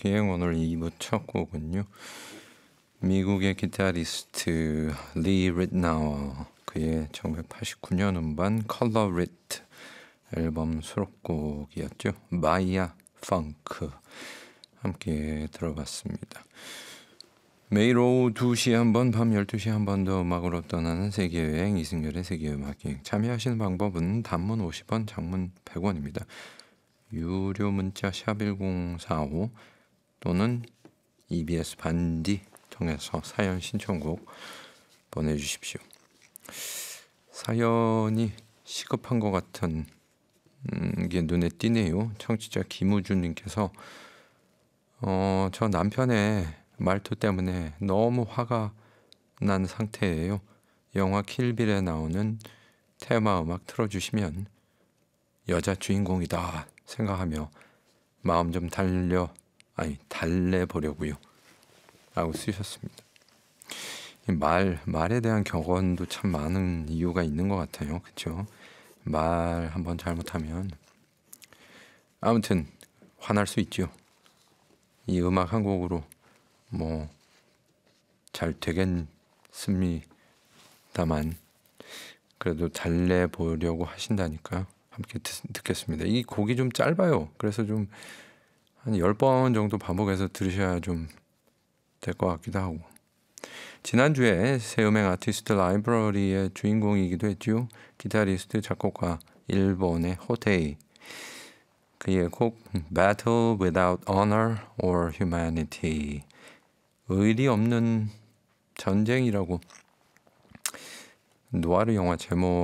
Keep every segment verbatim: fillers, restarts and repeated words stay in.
음악여행 오늘 이 부 첫 곡은요. 미국의 기타리스트 리 릿나워 그의 천구백팔십구 년 음반 컬러 리트 앨범 수록곡이었죠. 마이아 펑크 함께 들어봤습니다. 매일 오후 두 시에 한 번, 밤 열두 시에 한 번 더 음악으로 떠나는 세계여행 이승열의 세계음악여행. 참여하시는 방법은 단문 오십 원, 장문 백 원입니다. 유료 문자 샵 일공사오 또는 이비에스 반디 통해서 사연 신청곡 보내주십시오. 사연이 시급한 것 같은 음, 게 눈에 띄네요. 청취자 김우준님께서 어, 저 남편의 말투 때문에 너무 화가 난 상태예요. 영화 킬빌에 나오는 테마 음악 틀어주시면 여자 주인공이다 생각하며 마음 좀 달려 아니 달래보려고요 라고 쓰셨습니다. 말, 말에 대한 격언도 참 많은 이유가 있는 것 같아요. 그렇죠? 말 한번 잘못하면 아무튼 화날 수 있죠. 이 음악 한 곡으로 뭐 잘 되겠습니다만 그래도 달래보려고 하신다니까요. 함께 듣, 듣겠습니다. 이 곡이 좀 짧아요. 그래서 좀 한 열 번 정도 반복해서 들으셔야 좀 될 것 같기도 하고. 지난주에 새 음악 아티스트 라이브러리의 주인공이기도 했죠. 기타리스트 작곡가 일본의 호테이. 그의 곡 Battle Without Honor or Humanity 의리 없는 전쟁이라고 누아르 영화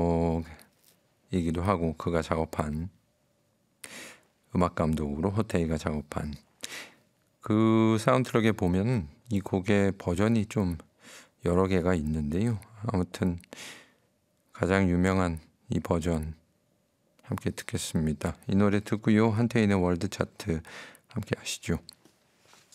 제목이기도 하고 그가 작업한 음악 감독으로 호테이가 작업한 그 사운드트랙에 보면 이 곡의 버전이 좀 여러 개가 있는데요. 아무튼 가장 유명한 이 버전 함께 듣겠습니다. 이 노래 듣고요. 한태인의 월드 차트 함께 하시죠.